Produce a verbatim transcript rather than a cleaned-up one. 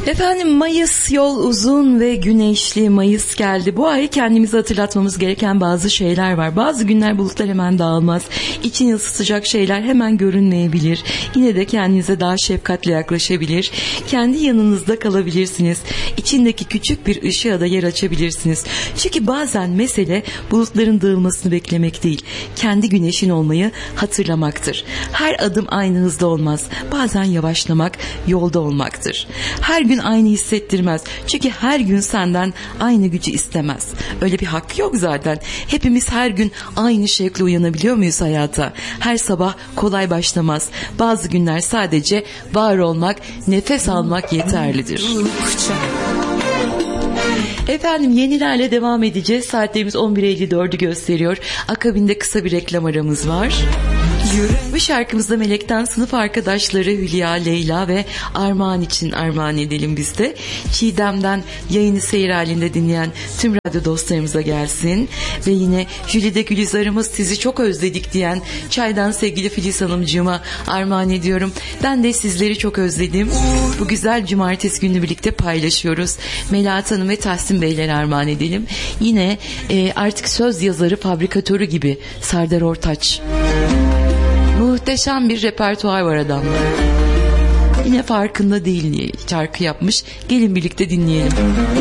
Efendim, Mayıs, yol uzun ve güneşli. Mayıs geldi. Bu ay kendimize hatırlatmamız gereken bazı şeyler var. Bazı günler bulutlar hemen dağılmaz. İçini ısıtacak şeyler hemen görünmeyebilir. Yine de kendinize daha şefkatle yaklaşabilir. Kendi yanınızda kalabilirsiniz. İçindeki küçük bir ışığa da yer açabilirsiniz. Çünkü bazen mesele bulutların dağılmasını beklemek değil, kendi güneşin olmayı hatırlamaktır. Her adım aynı hızda olmaz. Bazen yavaşlamak, yolda olmaktır. Her gün aynı hissettirmez. Çünkü her gün senden aynı gücü istemez. Öyle bir hakkı yok zaten. Hepimiz her gün aynı şekilde uyanabiliyor muyuz hayata? Her sabah kolay başlamaz. Bazı günler sadece var olmak, nefes almak yeterlidir. Efendim, yenilerle devam edeceğiz. Saatlerimiz on bir elli dördü gösteriyor. Akabinde kısa bir reklam aramız var. Bu şarkımızda Melek'ten sınıf arkadaşları Hülya, Leyla ve Armağan için armağan edelim biz de. Çiğdem'den yayını seyir halinde dinleyen tüm radyo dostlarımıza gelsin. Ve yine Jülide Gülizar'ımız sizi çok özledik diyen Çay'dan sevgili Filiz Hanımcığıma armağan ediyorum. Ben de sizleri çok özledim. Bu güzel cumartesi günü birlikte paylaşıyoruz. Melahat Hanım ve Tahsin Beyler armağan edelim. Yine e, artık söz yazarı, fabrikatörü gibi Serdar Ortaç. Muhteşem bir repertuar var adamda. Yine farkında değil şarkı yapmış. Gelin birlikte dinleyelim.